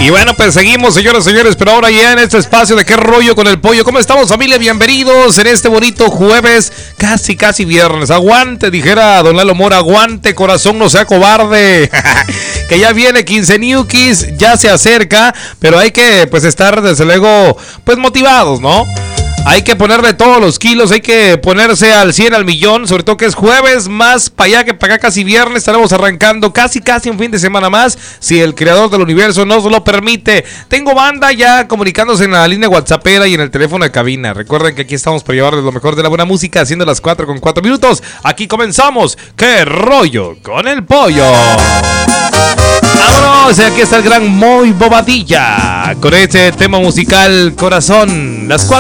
Y bueno, pues seguimos, señoras y señores, pero ahora ya en este espacio de qué rollo con el pollo. ¿Cómo estamos, familia? Bienvenidos en este bonito jueves, casi viernes. Aguante, dijera don Lalo Mora, aguante, corazón, no sea cobarde. Que ya viene Quinceañuquis, ya se acerca, pero hay que pues estar desde luego pues motivados, ¿no? Hay que ponerle todos los kilos, hay que ponerse al 100, al millón, sobre todo que es jueves, más para allá que para acá, casi viernes. Estaremos arrancando casi un fin de semana más, si el creador del universo nos lo permite. Tengo banda ya comunicándose en la línea WhatsAppera y en el teléfono de cabina. Recuerden que aquí estamos para llevarles lo mejor de la buena música, haciendo las 4:04. Aquí comenzamos. ¡Qué rollo con el pollo! ¡Vámonos! Aquí está el gran Moy Bobadilla con este tema musical Corazón. Las